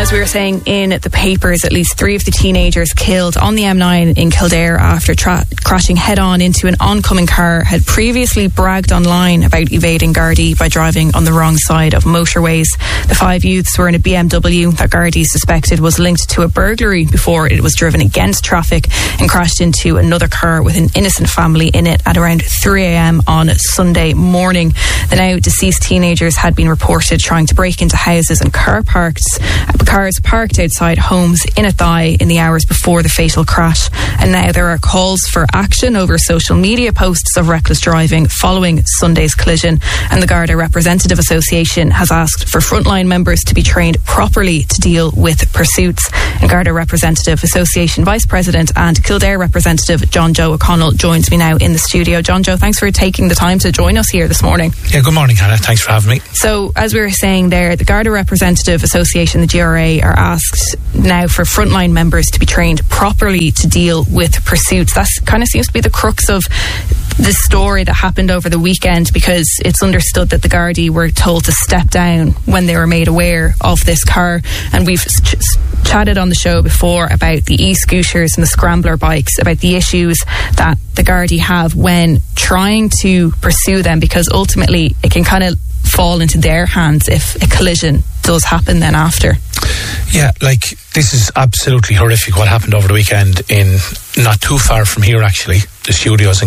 As we were saying in the papers, at least 3 of the teenagers killed on the M9 in Kildare after crashing head-on into an oncoming car had previously bragged online about evading Gardaí by driving on the wrong side of motorways. The 5 youths were in a BMW that Gardaí suspected was linked to a burglary before it was driven against traffic and crashed into another car with an innocent family in it at around 3 a.m. on Sunday morning. The now deceased teenagers had been reported trying to break into houses and cars parked outside homes in Athy in the hours before the fatal crash. And now there are calls for action over social media posts of reckless driving following Sunday's collision. And the Garda Representative Association has asked for frontline members to be trained properly to deal with pursuits. And Garda Representative Association Vice President and Kildare Representative John Joe O'Connell joins me now in the studio. John Joe, thanks for taking the time to join us here this morning. Yeah, good morning, Hannah. Thanks for having me. So, as we were saying there, the Garda Representative Association, the GRA, are asked now for frontline members to be trained properly to deal with pursuits. That kind of seems to be the crux of the story that happened over the weekend, because it's understood that the Gardaí were told to step down when they were made aware of this car. And we've chatted on the show before about the e-scooters and the scrambler bikes, about the issues that the Gardaí have when trying to pursue them, because ultimately it can kind of fall into their hands if a collision does happen then after. Yeah, like, this is absolutely horrific what happened over the weekend in not too far from here, actually, the studios in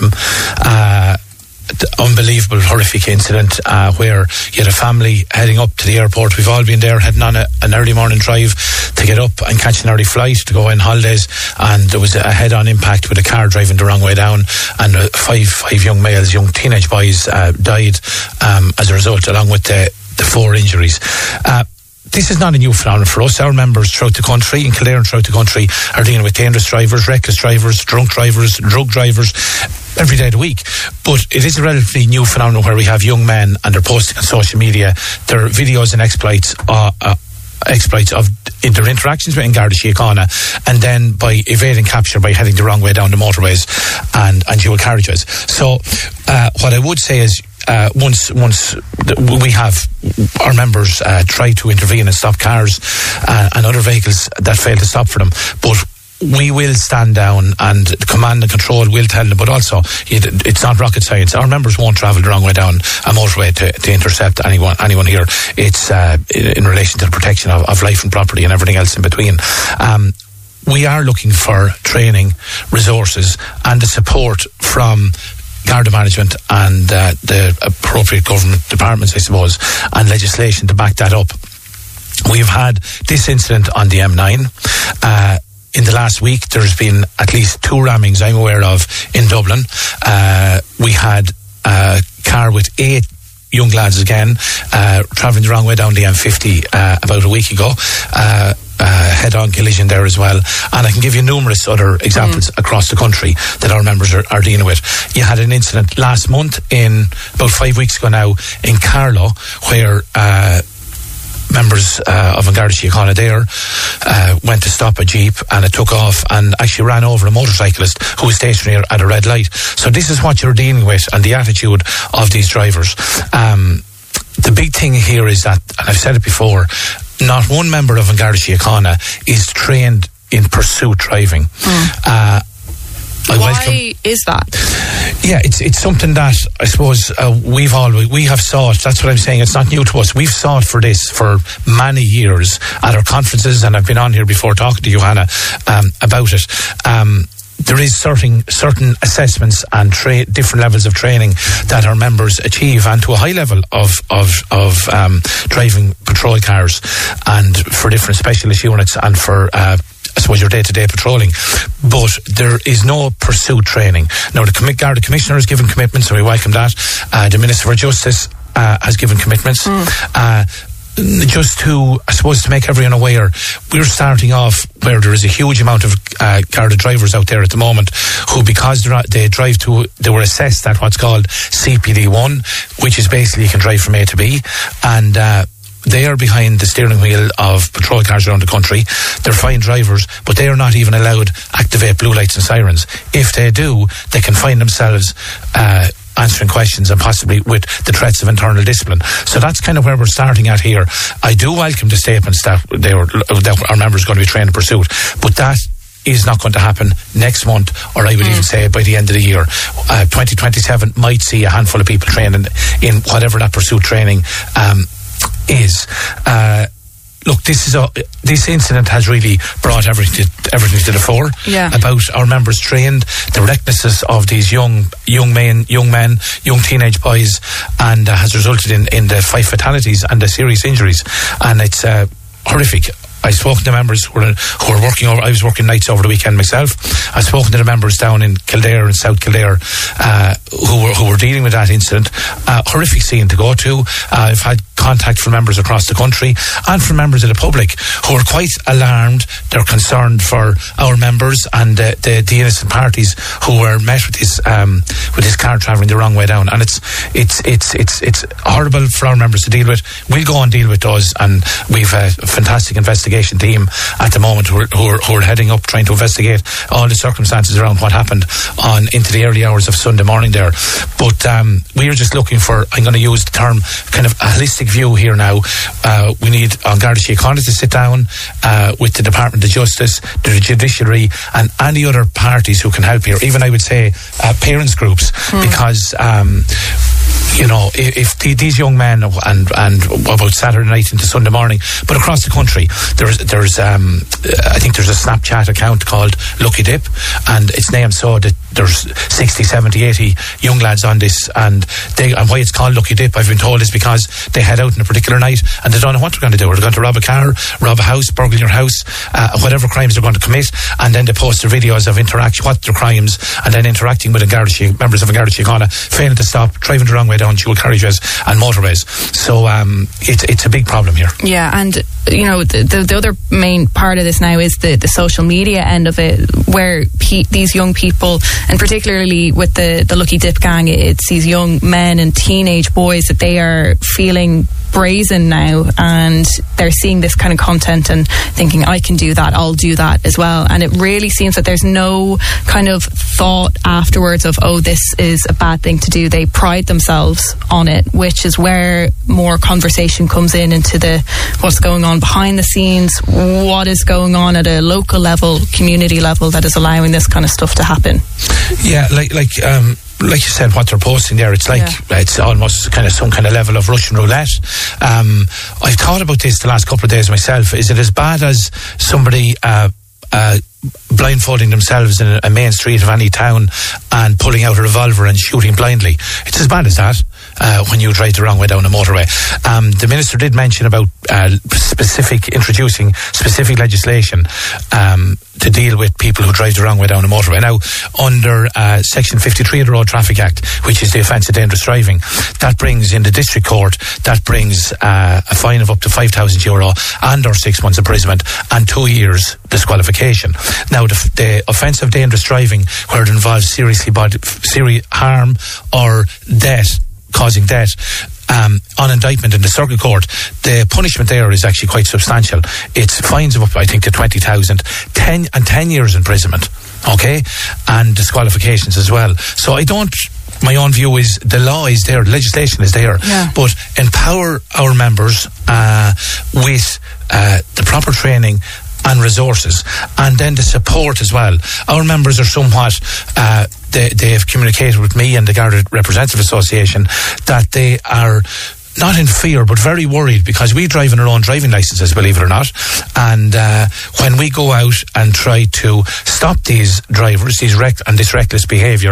KFM. Unbelievable, horrific incident where you had a family heading up to the airport. We've all been there, heading on an early morning drive to get up and catch an early flight to go on holidays, and there was a head-on impact with a car driving the wrong way down, and five young males, young teenage boys died as a result, along with the 4 injuries. This is not a new phenomenon for us. Our members throughout the country, in Kildare and throughout the country, are dealing with dangerous drivers, reckless drivers, drunk drivers, drug drivers every day of the week. But it is a relatively new phenomenon where we have young men and they're posting on social media their videos and exploits of in their interactions with Garda Síochána, and then by evading capture by heading the wrong way down the motorways and dual carriageways. So what I would say is, once we have our members try to intervene and stop cars and other vehicles that fail to stop for them, but we will stand down and the command and control will tell them. But also, it's not rocket science. Our members won't travel the wrong way down a motorway to intercept anyone here. It's in relation to the protection of life and property and everything else in between. We are looking for training, resources and the support from Garda management and the appropriate government departments, I suppose, and legislation to back that up. We've had this incident on the M9. In the last week, there's been at least 2 rammings I'm aware of in Dublin. We had a car with 8 young lads again, travelling the wrong way down the M50 about a week ago. Head-on collision there as well, and I can give you numerous other examples across the country that our members are dealing with. You had an incident last month, in about 5 weeks ago now, in Carlow, where members of Garda Síochána there went to stop a Jeep, and it took off and actually ran over a motorcyclist who was stationary at a red light. So this is what you're dealing with, and the attitude of these drivers. The big thing here is that, and I've said it before, not one member of Garda Síochána is trained in pursuit driving. Why is that? Yeah, it's something that I suppose we have sought. That's what I'm saying. It's not new to us. We've sought for this for many years at our conferences, and I've been on here before talking to you, Hannah, about it. There is certain assessments and different levels of training that our members achieve, and to a high level of driving patrol cars, and for different specialist units, and for I suppose your day-to-day patrolling. But there is no pursuit training. Now, the Garda Commissioner has given commitments, and we welcome that. The Minister for Justice has given commitments. Just to, I suppose, to make everyone aware, we're starting off where there is a huge amount of Garda drivers out there at the moment who, because they were assessed at what's called CPD1, which is basically you can drive from A to B, and They are behind the steering wheel of patrol cars around the country. They're fine drivers, but they are not even allowed to activate blue lights and sirens. If they do, they can find themselves answering questions and possibly with the threats of internal discipline. So that's kind of where we're starting at here. I do welcome the statements that our members are going to be trained in pursuit, but that is not going to happen next month, or I would even say by the end of the year. 2027 might see a handful of people trained in whatever that pursuit training is. Look, this incident has really brought everything to the fore about our members trained, the recklessness of these young men, young teenage boys, and has resulted in the 5 fatalities and the serious injuries, and it's horrific. I spoke to the members who were working over. I was working nights over the weekend myself. I've spoken to the members down in Kildare and South Kildare who were dealing with that incident. Horrific scene to go to. I've had contact from members across the country and from members of the public who are quite alarmed. They're concerned for our members and the innocent parties who were met with this car travelling the wrong way down. And it's horrible for our members to deal with. We'll go and deal with those, and we've a fantastic investigation team at the moment who are heading up trying to investigate all the circumstances around what happened into the early hours of Sunday morning there. But we are just looking for, I'm going to use the term, kind of a holistic view here now. We need Garda Síochána to sit down with the Department of Justice, the Judiciary, and any other parties who can help here. Even I would say parents groups, because if these young men and about Saturday night into Sunday morning, but across the country, there's I think there's a Snapchat account called Lucky Dip, and it's named so that there's 60, 70, 80 young lads on this, and why it's called Lucky Dip, I've been told, is because they head out on a particular night and they don't know what they're going to do. They're going to rob a car, rob a house, burgle your house, whatever crimes they're going to commit, and then they post their videos of interaction, what their crimes, and then interacting with members of a Garda Síochána, failing to stop, driving the wrong way down dual carriageways and motorways. So it's a big problem here. Yeah, and the other main part of this now is the social media end of it, where these young people, and particularly with the Lucky Dip gang, it's these young men and teenage boys that they are feeling brazen now, and they're seeing this kind of content and thinking, I can do that, I'll do that as well. And it really seems that there's no kind of thought afterwards of, oh, this is a bad thing to do. They pride themselves on it, which is where more conversation comes into what's going on behind the scenes, what is going on at a local level, community level, that is allowing this kind of stuff to happen. Yeah, like you said, what they're posting there, it's like it's almost kind of some kind of level of Russian roulette. I've thought about this the last couple of days myself. Is it as bad as somebody blindfolding themselves in a main street of any town and pulling out a revolver and shooting blindly? It's as bad as that when you drive the wrong way down a motorway. The Minister did mention about introducing specific legislation to deal with people who drive the wrong way down a motorway. Now, under Section 53 of the Road Traffic Act, which is the offence of dangerous driving, that brings in the district court, that brings a fine of up to €5,000 and or 6 months imprisonment and 2 years disqualification. Now, the offence of dangerous driving, where it involves serious harm or death, causing death, on indictment in the circuit court, the punishment there is actually quite substantial. It's fines of up, I think, to 20,000, 10 years imprisonment, okay, and disqualifications as well. So my own view is the law is there, legislation is there, but empower our members with the proper training and resources, and then the support as well. Our members are somewhat they have communicated with me and the Garda Representative Association that they are not in fear but very worried, because we drive in our own driving licences, believe it or not, and when we go out and try to stop these drivers, this reckless behaviour,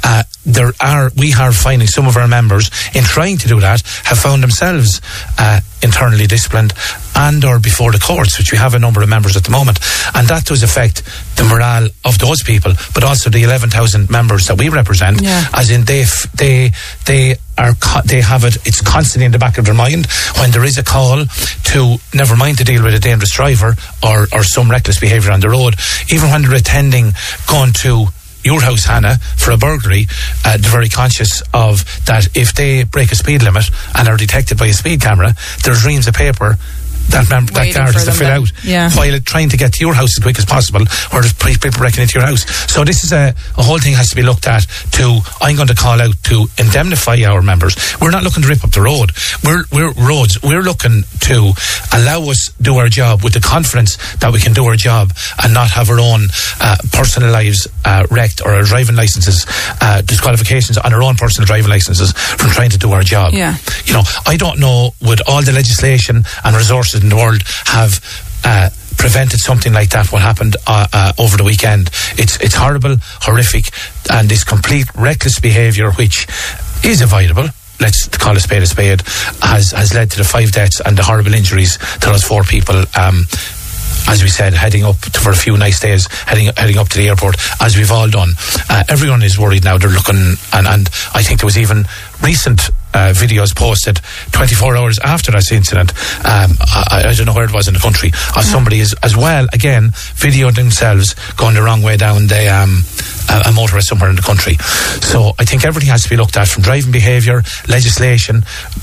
we are finding some of our members, in trying to do that, have found themselves internally disciplined and or before the courts, which we have a number of members at the moment, and that does affect the morale of those people, but also the 11,000 members that we represent, as in they have it, it's constantly in the back of their mind when there is a call to, never mind to deal with a dangerous driver or some reckless behaviour on the road, even when they're attending going to your house, Hannah, for a burglary, they're very conscious of that. If they break a speed limit and are detected by a speed camera, there's reams of paper that guard has to fill out, while trying to get to your house as quick as possible, or there's people breaking into your house. So this is a whole thing has to be looked at. I'm going to call out to indemnify our members. We're not looking to rip up the road. We're looking to allow us do our job with the confidence that we can do our job and not have our own personal lives wrecked, or our driving licenses disqualifications on our own personal driving licenses from trying to do our job. Yeah. You know, I don't know, would all the legislation and resources in the world have prevented something like that, what happened over the weekend. It's horrible, horrific, and this complete reckless behaviour, which is avoidable, let's call a spade, has led to the 5 deaths and the horrible injuries to those 4 people. As we said, heading up for a few nice days, heading up to the airport, as we've all done. Everyone is worried now. They're looking, and I think there was even recent videos posted 24 hours after that incident. I don't know where it was in the country, of somebody as well, again, videoing themselves going the wrong way down a motorist somewhere in the country. So I think everything has to be looked at, from driving behaviour, legislation,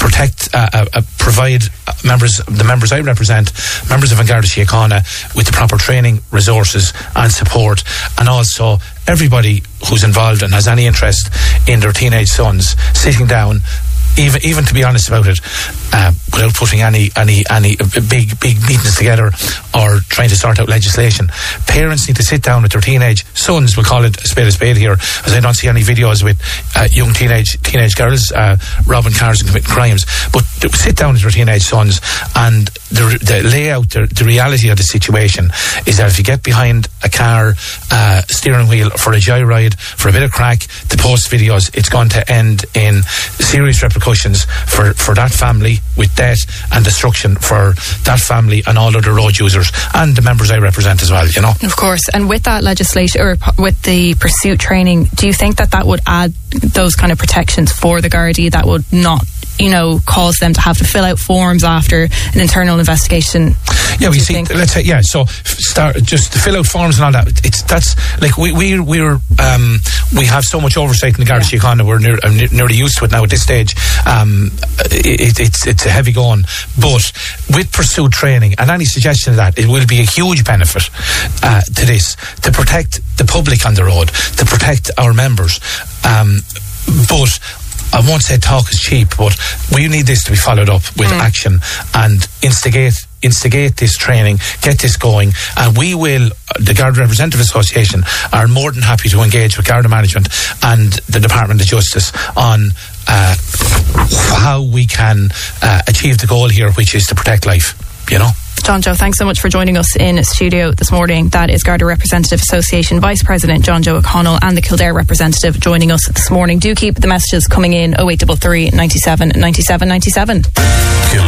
provide the members I represent, members of An Garda Síochána, with the proper training, resources and support, and also everybody who's involved and has any interest in their teenage sons sitting down, even to be honest about it, without putting any big meetings together or trying to sort out legislation. Parents need to sit down with their teenage sons. We'll call it a spade here, as I don't see any videos with young teenage girls robbing cars and committing crimes. But sit down with their teenage sons, and the layout, the reality of the situation is that if you get behind a car steering wheel for a joyride, for a bit of crack, to post videos, it's going to end in serious repercussions for that family, with death and destruction for that family and all other road users and the members I represent as well, you know. Of course. And with that legislation, or with the pursuit training, do you think that would add those kind of protections for the Gardaí that would not, you know, cause them to have to fill out forms after an internal investigation? Yeah, we see. Let's say, yeah. So start just to fill out forms and all that. That's like we have so much oversight in the Garda Síochána. We're nearly used to it now at this stage. It's a heavy going, but with pursuit training and any suggestion of that, it will be a huge benefit to this, to protect the public on the road, to protect our members. But I won't say talk is cheap, but we need this to be followed up with action and instigate this training, get this going, and we will, the Garda Representative Association, are more than happy to engage with Garda Management and the Department of Justice on how we can achieve the goal here, which is to protect life, you know. John Joe, thanks so much for joining us in studio this morning. That is Garda Representative Association Vice President John Joe O'Connell, and the Kildare representative joining us this morning. Do keep the messages coming in, 0833 97 97 97.